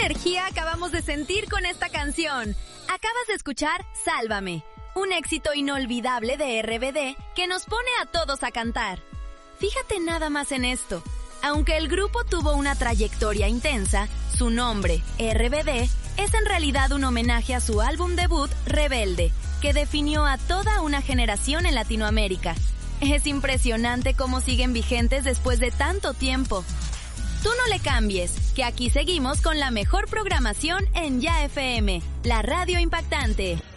energía acabamos de sentir con esta canción! Acabas de escuchar Sálvame, un éxito inolvidable de RBD que nos pone a todos a cantar. Fíjate nada más en esto. Aunque el grupo tuvo una trayectoria intensa, su nombre, RBD, es en realidad un homenaje a su álbum debut, Rebelde, que definió a toda una generación en Latinoamérica. Es impresionante cómo siguen vigentes después de tanto tiempo. Tú no le cambies, que aquí seguimos con la mejor programación en Ya FM, la radio impactante.